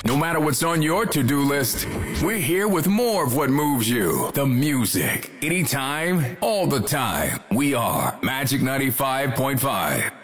No matter what's on your to-do list, we're here with more of what moves you. The music. Anytime, all the time. We are Magic 95.5.